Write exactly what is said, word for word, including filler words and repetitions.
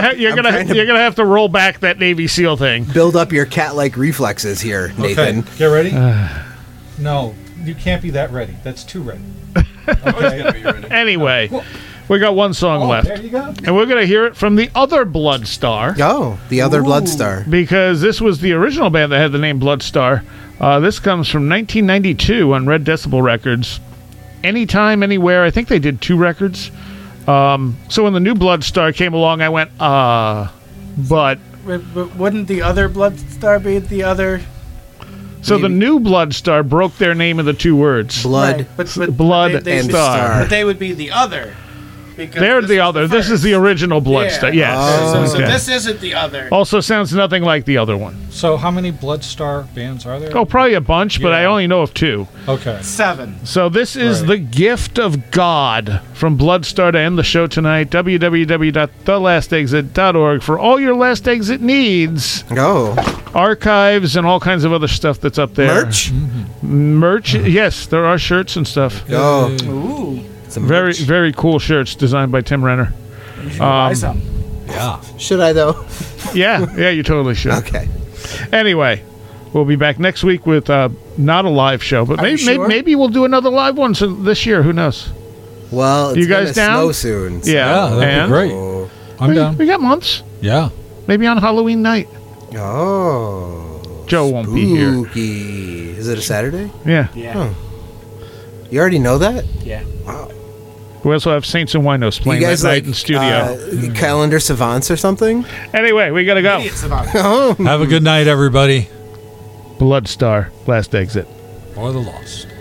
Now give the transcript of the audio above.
you're I'm gonna trying to- you're gonna have to roll back that Navy SEAL thing. Build up your cat-like reflexes here, Nathan. Okay, get ready? No, you can't be that ready. That's too ready. Okay. Anyway, we got one song Oh, left, there you go. and we're gonna hear it from the other Blood Star. Oh, the other Blood Star. Because this was the original band that had the name Blood Star. Uh, this comes from nineteen ninety-two on Red Decibel Records. Anytime, Anywhere. I think they did two records. Um, so when the new Blood Star came along, I went, uh, but... But, but wouldn't the other Blood Star be the other? So the new Blood Star broke their name of the two words. Blood. Right, but, but Blood they, they, and but Star. they would be the other. Because They're this the was other. This is the first. original Blood Yeah. Star. Yes. Oh. So, so Okay. this isn't the other. Also sounds nothing like the other one. So how many Blood Star bands are there? Oh, probably a bunch, but I Yeah. only know of two. Okay. Seven. So this is Right. The Gift of God from Bloodstar to end the show tonight. w w w dot the last exit dot org for all your Last Exit needs. Oh, Archives and all kinds of other stuff that's up there. merch. Merch. Yes, there are shirts and stuff. Oh, Ooh. some Very, merch. very cool shirts designed by Tim Renner. You should buy Um, some. Yeah. Should I though? Yeah, yeah, you totally should. Okay. Anyway, we'll be back next week with uh, not a live show, but Are maybe, you maybe sure? maybe we'll do another live one so this year. Who knows? Well, it's You guys gonna down? snow soon. so- Yeah, Yeah, that'd and be great. Oh. I'm we, down. we got months. Yeah. Maybe on Halloween night. Oh. Joe won't be here. Spooky. Is it a Saturday? Yeah. Yeah. Huh. You already know that? Yeah. Wow. We also have Saints and Winos You playing guys that like night in studio. uh, calendar savants or something? Anyway, we gotta go. Idiots about it. Oh. Have a good night, everybody. Bloodstar, Last Exit. Or the Lost.